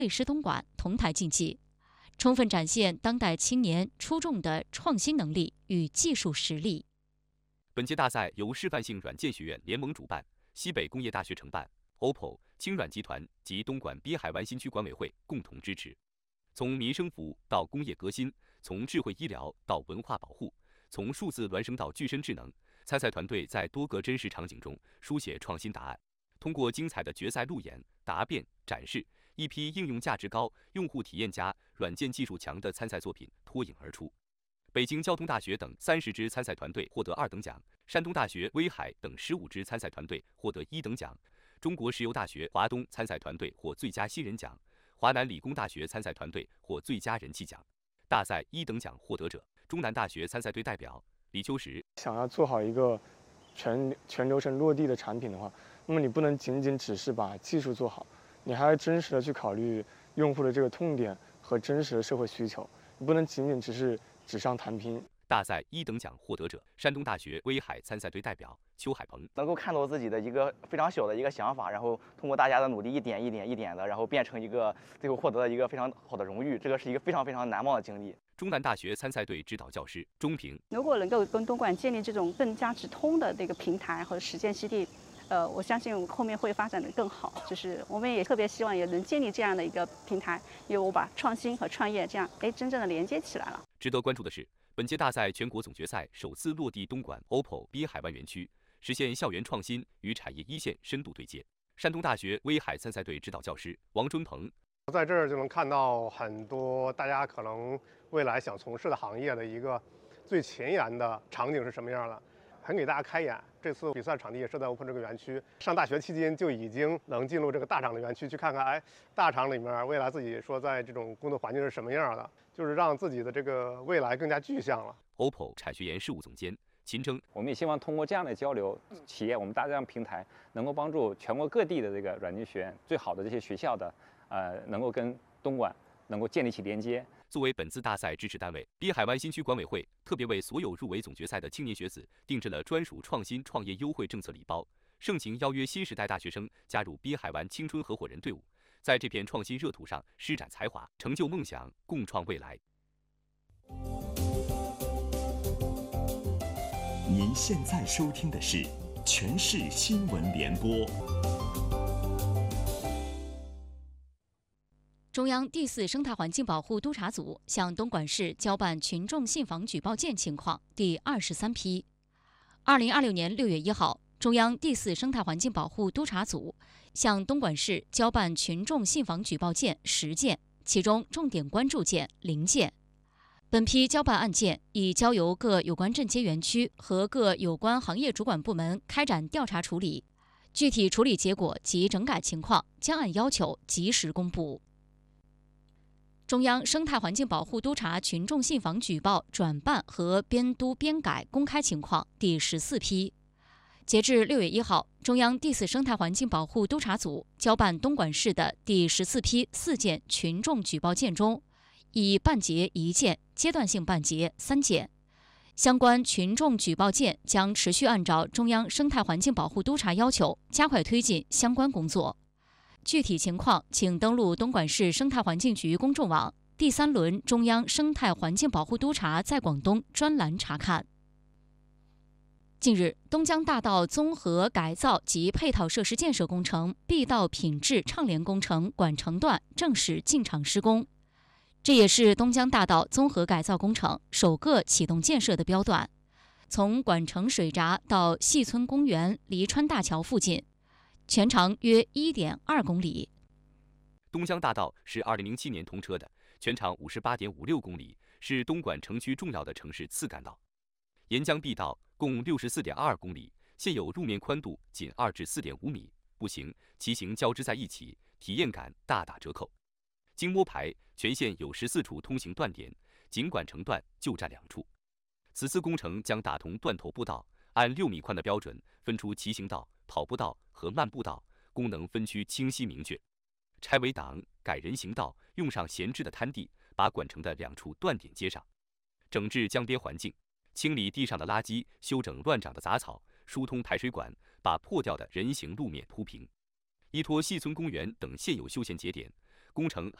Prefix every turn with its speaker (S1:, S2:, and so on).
S1: 北师东莞同台竞技，充分展现当代青年出众的创新能力与技术实力。
S2: 本届大赛由示范性软件学院联盟主办，西北工业大学承办， OPPO、轻软集团及东莞滨海湾新区管委会共同支持。从民生服务到工业革新，从智慧医疗到文化保护，从数字孪生到具身智能，参赛团队在多个真实场景中书写创新答案，通过精彩的决赛路演、答辩、展示，一批应用价值高、用户体验佳、软件技术强的参赛作品脱颖而出。北京交通大学等30支参赛团队获得2等奖，山东大学、威海等15支参赛团队获得1等奖，中国石油大学华东参赛团队获最佳新人奖，华南理工大学参赛团队获最佳人气奖。大赛1等奖获得者，中南大学参赛队代表李秋实。
S3: 想要做好一个全流程落地的产品的话，那么你不能仅仅只是把技术做好，你还要真实的去考虑用户的这个痛点和真实的社会需求，你不能仅仅只是纸上谈兵。
S2: 大赛1等奖获得者，山东大学威海参赛队代表邱海鹏。
S4: 能够看到自己的一个非常小的一个想法，然后通过大家的努力，一点的，然后变成一个最后获得了一个非常好的荣誉，这个是一个非常难忘的经历。
S2: 中南大学参赛队指导教师钟平。
S5: 如果能够跟东莞建立这种更加直通的这个平台和实践基地，我相信后面会发展得更好。就是我们也特别希望也能建立这样的一个平台，因为我把创新和创业这样真正的连接起来了。
S2: 值得关注的是，本届大赛全国总决赛首次落地东莞 OPPO 滨海湾园区，实现校园创新与产业一线深度对接。山东大学威海参赛队指导教师王春鹏。
S6: 在这儿就能看到很多大家可能未来想从事的行业的一个最前沿的场景是什么样的，很给大家开眼。这次比赛场地也设在 OPPO 这个园区，上大学期间就已经能进入这个大厂的园区去看看，大厂里面未来自己说在这种工作环境是什么样的，就是让自己的这个未来更加具象了。
S2: OPPO 产学研事务总监秦征。
S7: 我们也希望通过这样的交流，企业我们搭这样平台，能够帮助全国各地的这个软件学院最好的这些学校的能够跟东莞能够建立起连接。
S2: 作为本次大赛支持单位，滨海湾新区管委会特别为所有入围总决赛的青年学子定制了专属创新创业优惠政策礼包，盛情邀约新时代大学生加入滨海湾青春合伙人队伍，在这片创新热土上施展才华，成就梦想，共创未来。
S8: 您现在收听的是全市新闻联播。
S1: 中央第4生态环境保护督察组向东莞市交办群众信访举报件情况第23批。2026年6月1号，中央第4生态环境保护督察组向东莞市交办群众信访举报件10件，其中重点关注件0件。本批交办案件已交由各有关镇街园区和各有关行业主管部门开展调查处理，具体处理结果及整改情况将按要求及时公布。中央生态环境保护督察群众信访举报转办和编督编改公开情况第14批。截至6月1号，中央第4生态环境保护督察组交办东莞市的第14批4件群众举报件中，已办结1件，阶段性办结3件。相关群众举报件将持续按照中央生态环境保护督察要求，加快推进相关工作。具体情况，请登录东莞市生态环境局公众网第3轮中央生态环境保护督察在广东专栏查看。近日，东江大道综合改造及配套设施建设工程 B 道品质畅联工程管城段正式进场施工，这也是东江大道综合改造工程首个启动建设的标段。从管城水闸到细村公园黎川大桥附近，全长约 1.2 公里。
S2: 东江大道是2007年通车的，全长58.56公里，是东莞城区重要的城市次干道。沿江 B 道共64.22公里，现有路面宽度仅2至4.5米，步行、骑行交织在一起，体验感大打折扣。经摸排，全线有14处通行断点，仅管城段就占2处。此次工程将打通断头步道，按6米宽的标准分出骑行道、跑步道和漫步道，功能分区清晰明确。拆围挡、改人行道，用上闲置的滩地，把管城的2处断点接上。整治江边环境，清理地上的垃圾，修整乱长的杂草，疏通排水管，把破掉的人行路面铺平。依托细村公园等现有休闲节点， 工程